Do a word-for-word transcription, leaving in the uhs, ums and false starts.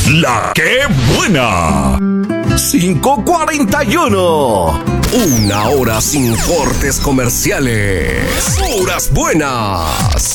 La que buena. cinco cuarenta y uno. Una hora sin cortes comerciales. Puras buenas.